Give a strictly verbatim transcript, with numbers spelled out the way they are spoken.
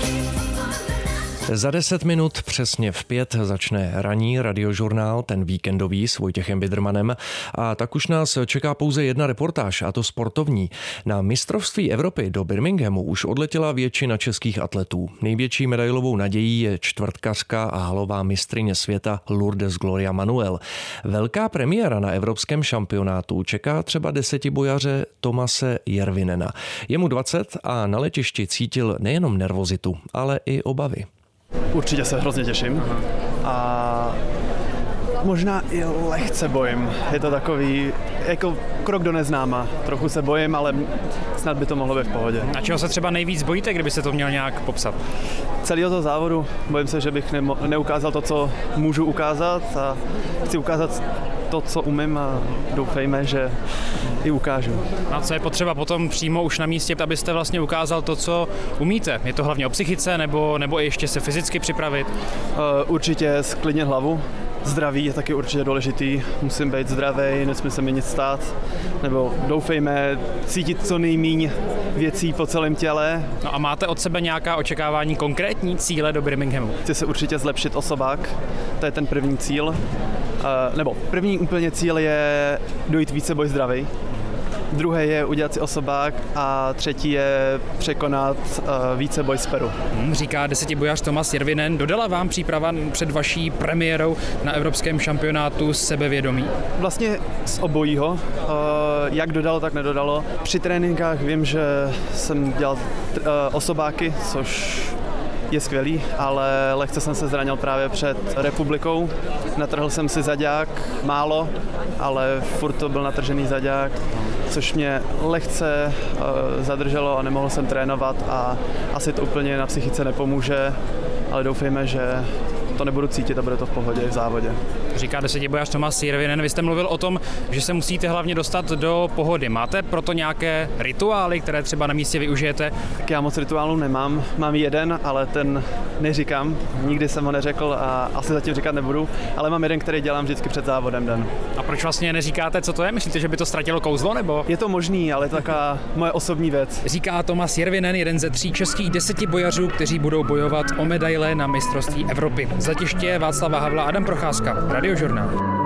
Za deset minut přesně v pět začne ranní radiožurnál, ten víkendový s Vojtěchem Bidermanem, a tak už nás čeká pouze jedna reportáž, a to sportovní. Na mistrovství Evropy do Birminghamu už odletěla většina českých atletů. Největší medailovou nadějí je čtvrtkařka a halová mistryně světa Lourdes Gloria Manuel. Velká premiéra na evropském šampionátu čeká třeba desetibojaře Tomase Järvinena. Je mu dvacet a na letišti cítil nejenom nervozitu, ale i obavy. Určitě se hrozně těším a možná i lehce bojím. Je to takový jako krok do neznáma. Trochu se bojím, ale snad by to mohlo být v pohodě. A čeho se třeba nejvíc bojíte, kdybyste to měl nějak popsat? Celého toho závodu bojím se, že bych nemo- neukázal to, co můžu ukázat, a chci ukázat to, co umím, a doufejme, že i ukážu. A co je potřeba potom přímo už na místě, abyste vlastně ukázal to, co umíte? Je to hlavně o psychice, nebo, nebo ještě se fyzicky připravit? Uh, určitě sklidnit hlavu. Zdraví je taky určitě důležitý. Musím být zdravý, nesmí se mi nic stát. Nebo doufejme cítit co nejméně věcí po celém těle. No a máte od sebe nějaká očekávání, konkrétní cíle do Birminghamu? Chci se určitě zlepšit osobák. To je ten první cíl. Uh, nebo první úplně cíl je dojít více boj zdravý. Druhý je udělat si osobák a třetí je překonat uh, více boj z Peru. Hmm, říká desetibojař Tomas Järvinen. Dodala vám příprava před vaší premiérou na evropském šampionátu sebevědomí? Vlastně z obojího. Uh, jak dodalo, tak nedodalo. Při tréninkách vím, že jsem dělal uh, osobáky, což je skvělý, ale lehce jsem se zranil právě před republikou. Natrhl jsem si zaďák, málo, ale furt to byl natržený zaďák, což mě lehce uh, zadrželo a nemohl jsem trénovat, a asi to úplně na psychice nepomůže, ale doufejme, že to nebudu cítit a bude to v pohodě v závodě. Říká desetibojař Tomas Järvinen. Vy jste mluvil o tom, že se musíte hlavně dostat do pohody. Máte proto nějaké rituály, které třeba na místě využijete? Tak já moc rituálů nemám. Mám jeden, ale ten neříkám. Nikdy jsem ho neřekl a asi zatím říkat nebudu. Ale mám jeden, který dělám vždycky před závodem den. A proč vlastně neříkáte, co to je? Myslíte, že by to ztratilo kouzlo, nebo? Je to možný, ale je to taková moje osobní věc. Říká Tomas Järvinen, jeden ze tří českých desetibojařů, kteří budou bojovat o medaile na mistrovství Evropy. Z letiště Václava Havla Adam Procházka, Radiožurnál.